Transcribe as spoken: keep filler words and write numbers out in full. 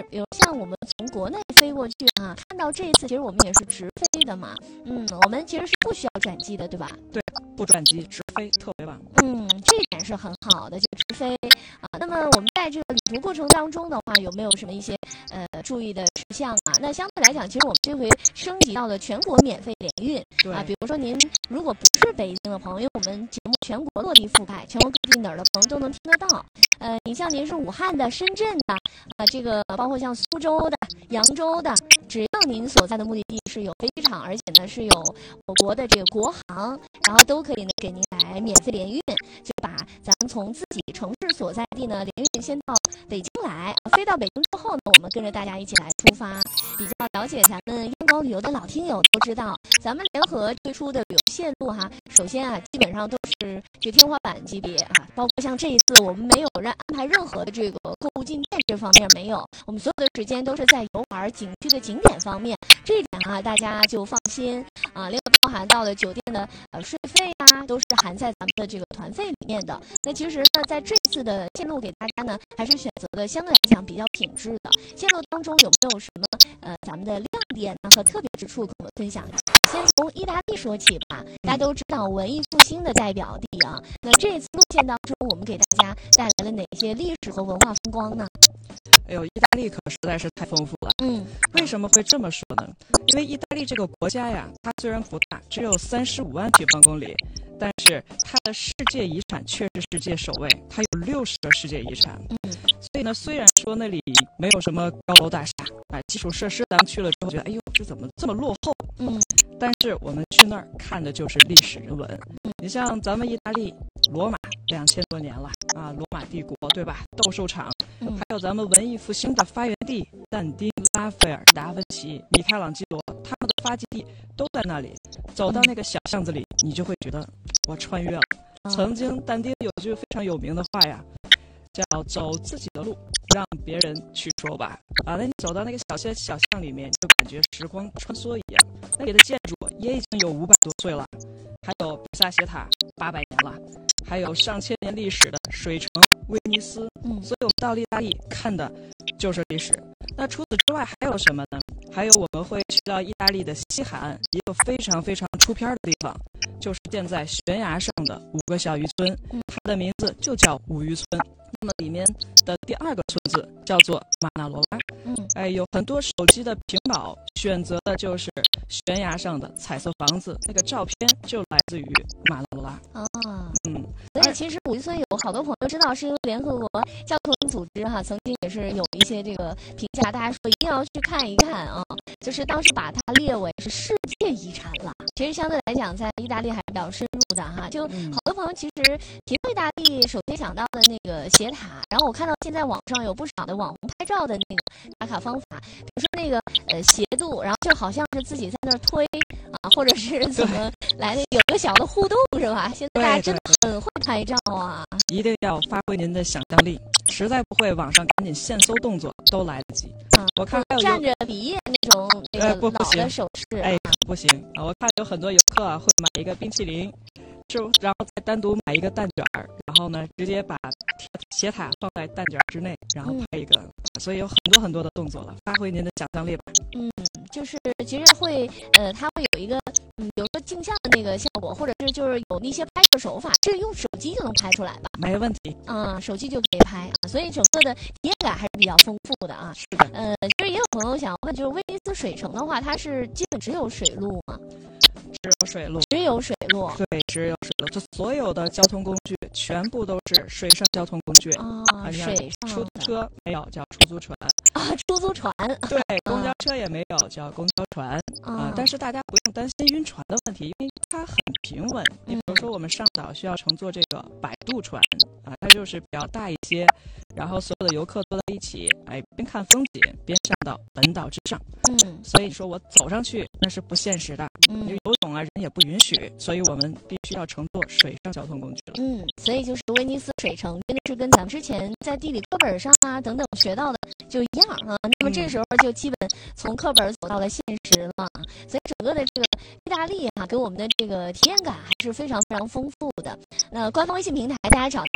比如像我们从国内飞过去啊，看到这一次其实我们也是直飞的嘛，嗯，我们其实是不需要转机的，对吧？ 对，不转机直飞特别棒。 嗯，这一点是很好的，就直飞啊。那么我们在这个旅途过程当中的话，有没有什么一些呃注意的事项啊？那相对来讲，其实我们这回升级到了全国免费联运啊。比如说您如果不是北京的朋友，我们节目全国落地覆盖，全国各地哪儿的朋友都能听得到。呃，你像您是武汉的、深圳的啊，这个包括像苏州的、扬州的，只要您所在的目的地是有飞机场，而且呢是有我国的这个国航，然后都可以呢给您来免费联运，就把咱们从自己城市所在地呢联运先到北京来，飞到北京之后呢，我们跟着大家一起来出发。比较了解咱们燕高旅游的老听友都知道，咱们联合推出的旅游线路哈，首先啊基本上都是这天花板级别啊，包括像这一次我们没有让安排任何的这个购物进店这方面没有，我们所有的时间都是在游玩景区的景点方面，这一点啊大家就放心啊，另外包含到了酒店的呃税费啊，都是含在咱们的这个团费里面的。那其实呢，在这次的线路给大家呢，还是选择的相对来讲比较品质的。线路当中有没有什么呃咱们的亮点呢和特别之处跟我们分享？先从意大利说起吧，大家都知道文艺复兴的代表地啊。那这次路线当中，我们给大家带来了哪些历史和文化风光呢？ 哎呦，意大利可实在是太丰富了。 嗯， 为什么会这么说呢？因为意大利这个国家呀，它虽然不大，只有三十五万平方公里，但是它的世界遗产却是世界首位，它有六十个世界遗产。 嗯， 所以呢，虽然说那里没有什么高楼大厦啊，基础设施咱们去了之后觉得，哎呦，这怎么这么落后？ 嗯，但是我们去那儿看的就是历史人文。嗯，你像咱们意大利罗马两千多年了啊，罗马帝国对吧？斗兽场。还有咱们文艺复兴的发源地，但丁、拉斐尔、达芬奇、米开朗基罗，他们的发迹地都在那里。走到那个小巷子里，你就会觉得我穿越了。曾经但丁有句非常有名的话呀，叫走自己的路，让别人去说吧。啊，那你走到那个小巷小巷里面，就感觉时光穿梭一样。那里的建筑也已经有五百多岁了，还有比萨斜塔八百年了，还有上千年历史的水城威尼斯。嗯，所以我们到意大利看的就是历史。那除此之外还有什么呢？还有我们会去到意大利的西海岸一个非常非常出片的地方，就是建在悬崖上的五个小渔村，它的名字就叫五渔村。那么里面的第二个村子叫做马纳罗拉。嗯，哎，有很多手机的屏保选择的就是悬崖上的彩色房子，那个照片就来自于马纳罗拉。 啊，嗯，所以其实五渔村有好多朋友知道，是因为联合国教科文组织哈曾经也是有一些这个评价，大家说一定要去看一看啊，就是当时把它列为是世界遗产了。其实相对来讲，在意大利还是比较深入的哈，就好多朋友其实提到意大利，首先想到的那个斜塔，然后我看到现在网上有不少的网红拍照的那个打卡方法，比如说那个呃斜度，然后就好像是自己在那儿推啊，或者是怎么来的，有个小的互动是吧？现在大家真的很会拍照啊， 一定要发挥您的想象力，实在不会网上赶紧现搜动作都来得及。啊，我看还有站着比耶那种那个老的手势， 哎，不行啊！我看有很多游客啊会买一个冰淇淋，就然后再单独买一个蛋卷儿，然后呢直接把斜塔放在蛋卷之内，然后拍一个，嗯，所以有很多很多的动作了，发挥您的想象力吧。 嗯，就是其实会呃，它会有一个嗯，比如说镜像的那个效果，或者是就是有那些拍摄手法，这用手机就能拍出来吧？ 没问题啊，手机就可以拍啊，所以整个的体验感还是比较丰富的啊。 是的， 呃，其实也有朋友想问，就是威尼斯水城的话，它是基本只有水路吗？ 只有水路， 只有水路， 对，只有水路，这所有的交通工具全部都是水上交通工具啊，水上出租车没有，叫出租船啊，出租船， 对，公交车也没有，叫公交船啊。但是大家不用担心晕船的问题，因为它很平稳。你比如说，我们上岛需要乘坐这个摆渡船啊，它就是比较大一些，然后所有的游客坐在一起，哎，边看风景边上到本岛之上。嗯，所以说我走上去那是不现实的，嗯，游泳啊人也不允许，所以我们必须要乘坐水上交通工具了。 嗯，所以就是威尼斯水城真的是跟咱们之前在地理课本上啊等等学到的就一样啊。那么这时候就基本从课本走到了现实了，所以整个的这个意大利啊，给我们的这个体验感还是非常非常丰富的。那官方微信平台大家找到